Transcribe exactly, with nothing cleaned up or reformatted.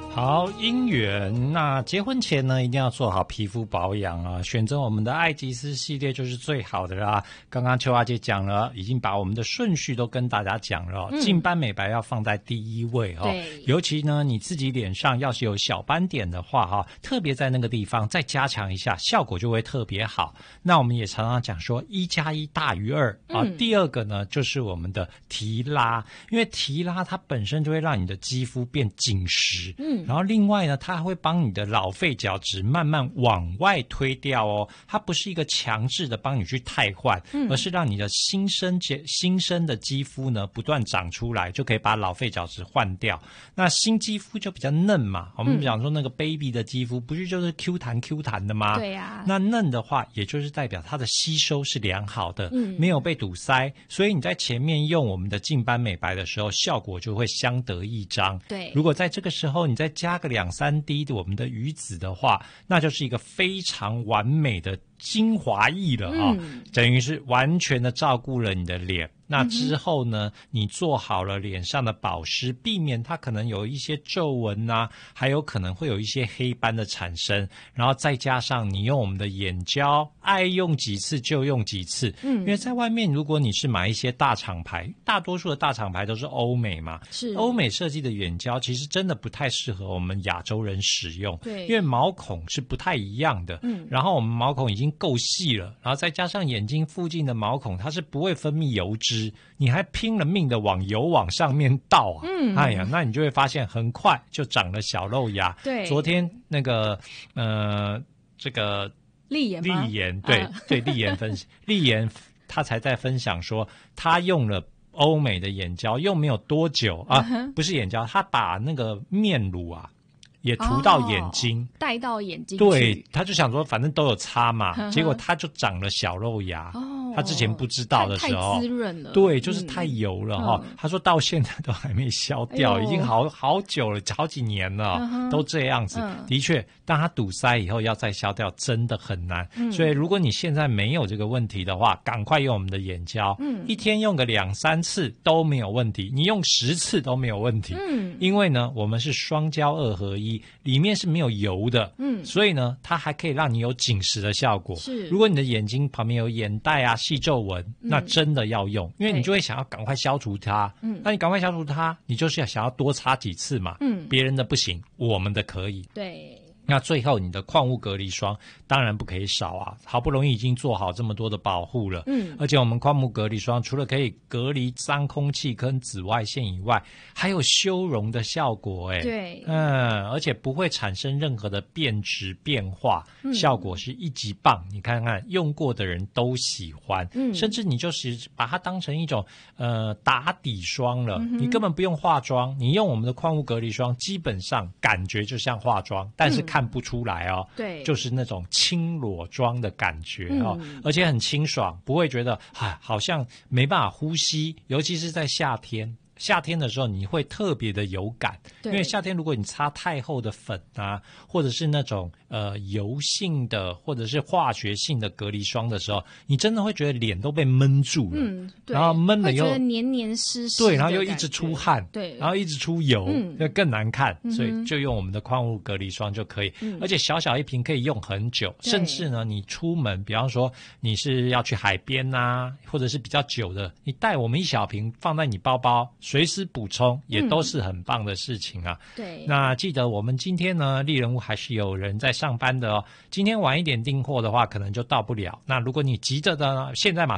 好，姻缘，那结婚前呢，一定要做好皮肤保养啊，选择我们的爱吉丝系列就是最好的啦。刚刚秋华姐讲了，已经把我们的顺序都跟大家讲了、哦，净、嗯、斑美白要放在第一位哦。 对， 尤其呢，你自己脸上要是有小斑点的话哈，特别在那个地方再加强一下，效果就会特别好。那我们也常常讲说，一加一大于二啊。嗯、第二个呢，就是我们的提拉，因为提拉它本身就会让你的肌肤变紧实，嗯。然后另外呢，它会帮你的老废角质慢慢往外推掉哦。它不是一个强制的帮你去汰换，嗯、而是让你的新生新生的肌肤呢不断长出来，就可以把老废角质换掉。那新肌肤就比较嫩嘛，我们讲说那个 baby 的肌肤不是就是 Q 弹 Q 弹的吗？ 对呀、啊。 那嫩的话，也就是代表它的吸收是良好的，嗯、没有被堵塞，所以你在前面用我们的净斑美白的时候，效果就会相得益彰。 对， 如果在这个时候你再加个两三滴的我们的鱼子的话，那就是一个非常完美的精华液了啊、哦嗯，等于是完全的照顾了你的脸。那之后呢、嗯、你做好了脸上的保湿，避免它可能有一些皱纹啊，还有可能会有一些黑斑的产生，然后再加上你用我们的眼胶，爱用几次就用几次。嗯，因为在外面如果你是买一些大厂牌，大多数的大厂牌都是欧美嘛， 是欧美设计的眼胶其实真的不太适合我们亚洲人使用。 对， 因为毛孔是不太一样的。嗯，然后我们毛孔已经够细了，然后再加上眼睛附近的毛孔它是不会分泌油脂，你还拼了命的往油往上面倒啊！嗯，哎呀，那你就会发现很快就长了小肉芽。 对， 昨天那个呃，这个丽妍， 丽妍对、啊、对丽妍分丽妍她才在分享说，她用了欧美的眼胶，用没有多久啊，嗯、不是眼胶，她把那个面乳啊。也涂到眼睛， 哦、带到眼睛去。 对，他就想说，反正都有擦嘛，呵呵结果他就长了小肉芽。哦，他之前不知道的时候， 太滋润了。 对，就是太油了哈、嗯。他说到现在都还没消掉，哎、已经好好久了，好几年了，嗯、都这样子。嗯、的确，当它堵塞以后要再消掉，真的很难。嗯、所以，如果你现在没有这个问题的话，赶快用我们的眼胶，嗯、一天用个两三次都没有问题，你用十次都没有问题。嗯，因为呢，我们是双胶二合一。里面是没有油的，嗯，所以呢，它还可以让你有紧实的效果。 是， 如果你的眼睛旁边有眼袋啊、细皱纹，嗯、那真的要用，因为你就会想要赶快消除它。嗯，那你赶快消除它，你就是要想要多擦几次嘛。嗯，别人的不行，我们的可以。 对。 那最后你的矿物隔离霜当然不可以少啊，好不容易已经做好这么多的保护了，嗯，而且我们矿物隔离霜除了可以隔离脏空气跟紫外线以外，还有修容的效果，哎， 对， 嗯，而且不会产生任何的变质变化，嗯、效果是一级棒。你看看用过的人都喜欢，嗯，甚至你就是把它当成一种呃打底霜了，嗯、你根本不用化妆，你用我们的矿物隔离霜，基本上感觉就像化妆，但是看。看不出来哦， 对， 就是那种轻裸妆的感觉哦，嗯、而且很清爽，不会觉得啊好像没办法呼吸，尤其是在夏天。夏天的时候你会特别的有感，因为夏天如果你擦太厚的粉啊，或者是那种呃油性的或者是化学性的隔离霜的时候，你真的会觉得脸都被闷住了，嗯，然后闷了又会觉得黏黏湿湿， 对，然后又一直出汗， 对， 然后一直出油，嗯，就更难看，嗯、所以就用我们的矿物隔离霜就可以，嗯、而且小小一瓶可以用很久，甚至呢你出门，比方说你是要去海边啊，或者是比较久的，你带我们一小瓶放在你包包。随时补充也都是很棒的事情啊、 嗯、对， 那记得我们今天呢丽人屋还是有人在上班的哦，今天晚一点订货的话可能就到不了，那如果你急着的呢现在马